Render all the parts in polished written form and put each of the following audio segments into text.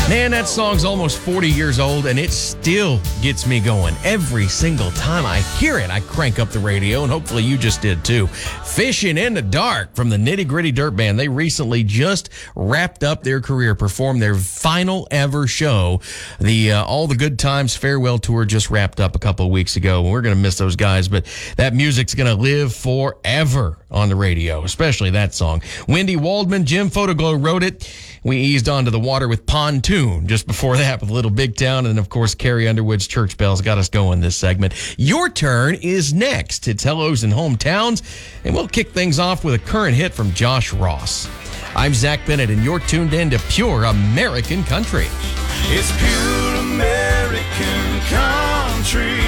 Man, that song's almost 40 years old, and it still gets me going. Every single time I hear it, I crank up the radio, and hopefully you just did too. Fishing in the Dark from the Nitty Gritty Dirt Band. They recently just wrapped up their career, performed their final ever show. The All the Good Times Farewell Tour just wrapped up a couple of weeks ago. We're going to miss those guys, but that music's going to live forever on the radio, especially that song. Wendy Waldman, Jim Photoglow wrote it. We eased onto the water with Pontoon just before that with Little Big Town. And, of course, Carrie Underwood's Church Bells got us going this segment. Your turn is next. It's Hellos and Hometowns. And we'll kick things off with a current hit from Josh Ross. I'm Zach Bennett, and you're tuned in to Pure American Country. It's Pure American Country.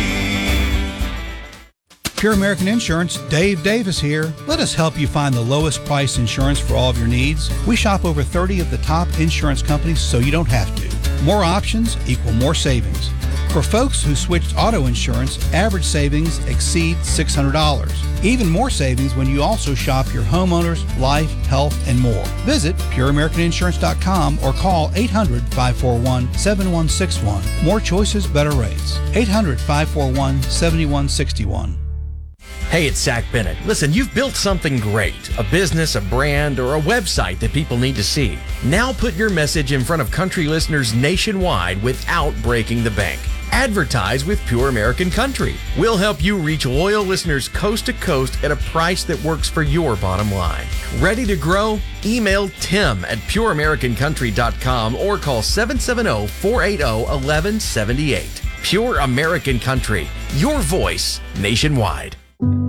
Pure American Insurance, Dave Davis here. Let us help you find the lowest price insurance for all of your needs. We shop over 30 of the top insurance companies so you don't have to. More options equal more savings. For folks who switched auto insurance, average savings exceed $600. Even more savings when you also shop your homeowners, life, health, and more. Visit pureamericaninsurance.com or call 800-541-7161. More choices, better rates. 800-541-7161. Hey, it's Zach Bennett. Listen, you've built something great, a business, a brand, or a website that people need to see. Now put your message in front of country listeners nationwide without breaking the bank. Advertise with Pure American Country. We'll help you reach loyal listeners coast to coast at a price that works for your bottom line. Ready to grow? Email Tim at pureamericancountry.com or call 770-480-1178. Pure American Country, your voice nationwide.